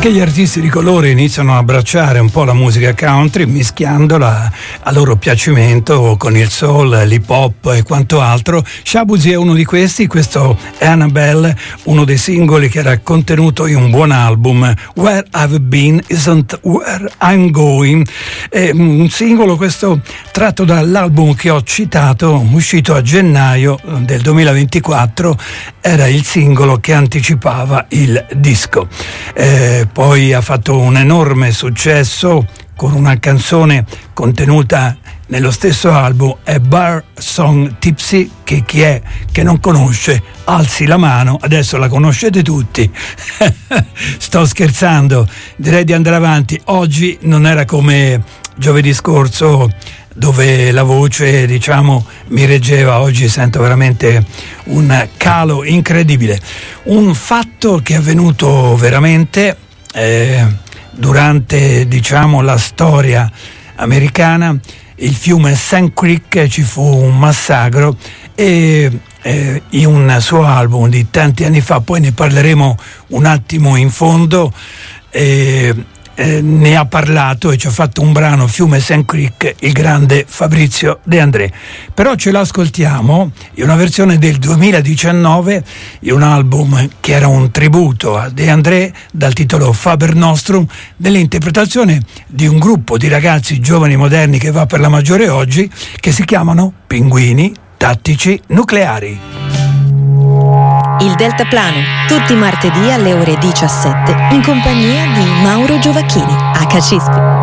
Anche gli artisti di colore iniziano a abbracciare un po' la musica country, mischiandola a loro piacimento con il soul, l'hip hop e quanto altro. Shabuzi è uno di questi. Questo è Annabelle, uno dei singoli che era contenuto in un buon album, Where I've Been Isn't Where I'm Going. È un singolo questo tratto dall'album che ho citato, uscito a gennaio del 2024, era il singolo che anticipava il disco. Poi ha fatto un enorme successo con una canzone contenuta nello stesso album, è Bar Song Tipsy, che chi è che non conosce alzi la mano, adesso la conoscete tutti. Sto scherzando, direi di andare avanti. Oggi non era come giovedì scorso, dove la voce, diciamo, mi reggeva. Oggi sento veramente un calo incredibile. Un fatto che è avvenuto veramente durante, diciamo, la storia americana. Il fiume Sand Creek, ci fu un massacro e in un suo album di tanti anni fa, poi ne parleremo un attimo in fondo, ne ha parlato e ci ha fatto un brano, Fiume Sand Creek, il grande Fabrizio De André. Però ce l'ascoltiamo in una versione del 2019, in un album che era un tributo a De André dal titolo Faber Nostrum, nell'interpretazione di un gruppo di ragazzi giovani moderni che va per la maggiore oggi, che si chiamano Pinguini Tattici Nucleari. Il Deltaplano, tutti i martedì alle ore 17, in compagnia di Mauro Giovacchini, HCISP.